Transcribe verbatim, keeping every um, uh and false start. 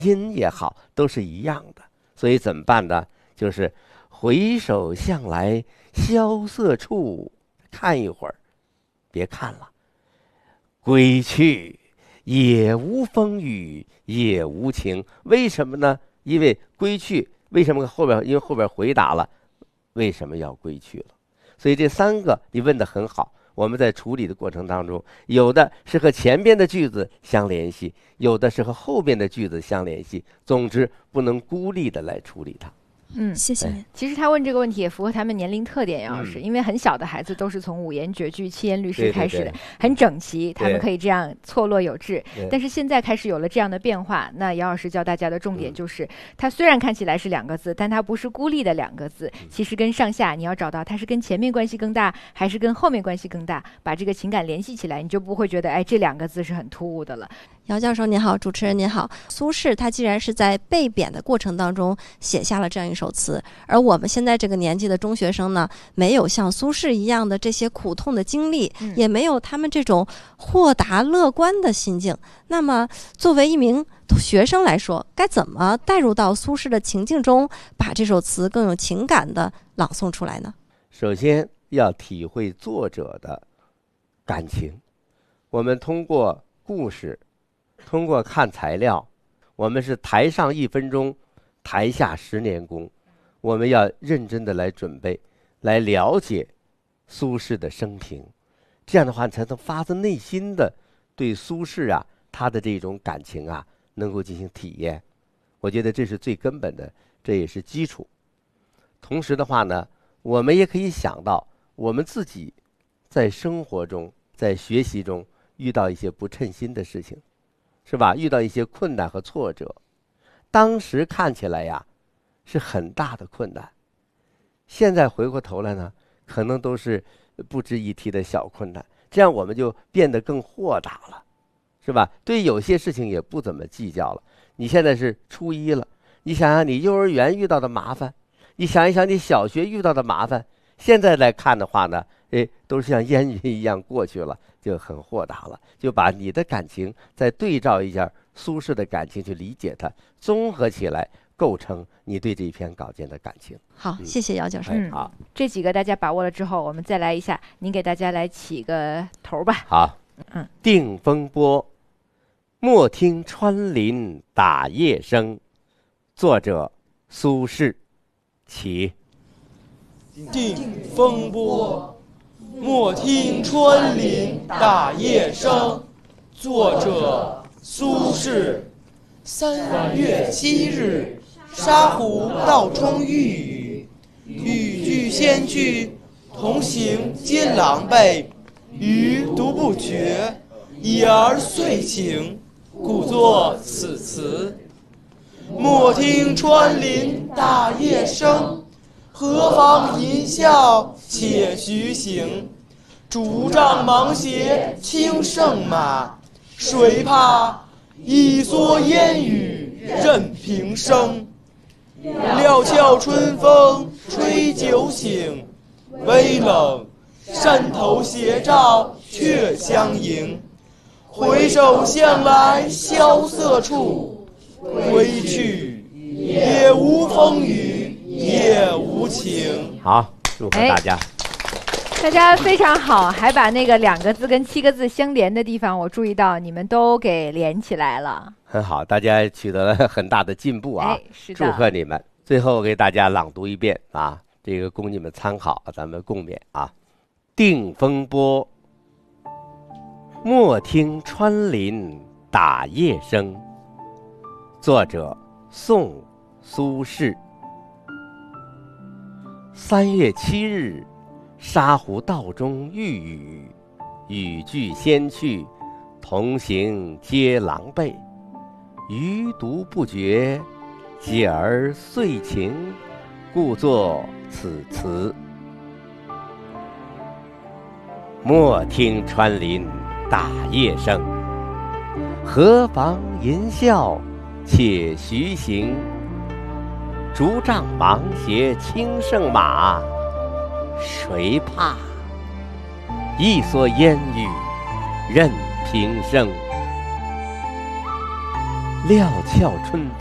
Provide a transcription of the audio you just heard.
音也好，都是一样的。所以怎么办呢？就是回首向来萧瑟处，看一会儿，别看了。归去，也无风雨也无晴。为什么呢？因为归去，为什么后边？因为后边回答了为什么要归去了。所以这三个你问得很好。我们在处理的过程当中，有的是和前边的句子相联系，有的是和后边的句子相联系。总之，不能孤立的来处理它。 嗯， 谢谢您。 其实他问这个问题也符合他们年龄特点，杨老师， 嗯、 因为很小的孩子都是从五言绝句、七言律诗开始的， 对对对， 很整齐，他们可以这样错落有致。但是现在开始有了这样的变化，那杨老师教大家的重点就是，嗯、它虽然看起来是两个字，但它不是孤立的两个字， 嗯、 其实跟上下你要找到它是跟前面关系更大，还是跟后面关系更大，把这个情感联系起来，你就不会觉得哎这两个字是很突兀的了。 姚教授您好，主持人您好。苏轼他既然是在被贬的过程当中写下了这样一首词，而我们现在这个年纪的中学生呢，没有像苏轼一样的这些苦痛的经历， 嗯、 也没有他们这种豁达乐观的心境。那么作为一名学生来说，该怎么带入到苏轼的情境中，把这首词更有情感的朗诵出来呢？ 首先要体会作者的感情。我们通过故事，通过看材料，我们是台上一分钟，台下十年功。我们要认真的来准备，来了解苏轼的生平，这样的话才能发自内心的对苏轼啊他的这种感情啊能够进行体验。我觉得这是最根本的，这也是基础。同时的话呢，我们也可以想到我们自己在生活中，在学习中遇到一些不称心的事情，是吧？遇到一些困难和挫折，当时看起来呀是很大的困难，现在回过头来呢，可能都是不值一提的小困难。这样我们就变得更豁达了，是吧？对有些事情也不怎么计较了。你现在是初一了，你想想你幼儿园遇到的麻烦，你想一想你小学遇到的麻烦，现在来看的话呢，哎，都是像烟云一样过去了，就很豁达了。就把你的感情再对照一下苏轼的感情，去理解它，综合起来构成你对这一篇稿件的感情。 好，嗯、谢谢姚教授。 嗯，好，这几个大家把握了之后，我们再来一下，您给大家来起个头吧。 好， 嗯， 定风波，莫听穿林打叶声。作者苏轼。起。 定风波，莫听穿林打叶声。作者苏轼。三月七日，沙湖道中遇雨，雨具先去，同行皆狼狈。余独不觉，已而遂晴，故作此词。莫听穿林打叶声，何妨吟啸且徐行。竹杖芒鞋轻胜马，谁怕一蓑烟雨任平生。料峭春风吹酒醒，微冷山头斜照却相迎。回首向来萧瑟处，归去，也无风雨也无晴。 好，祝贺大家。 大家非常好，还把那个两个字跟七个字相连的地方，我注意到你们都给连起来了。 很好，大家取得了很大的进步啊！ 哎、是的， 祝贺你们。最后给大家朗读一遍啊，这个供你们参考，咱们共勉啊。定风波，莫听穿林打叶声。作者宋苏轼。三月七日，沙湖道中遇雨，雨具先去，同行皆狼狈。余独不觉，已而遂晴，故作此词。莫听穿林打叶声，何妨吟啸且徐行。竹杖芒鞋轻胜马，谁怕一蓑烟雨任平生。 料峭春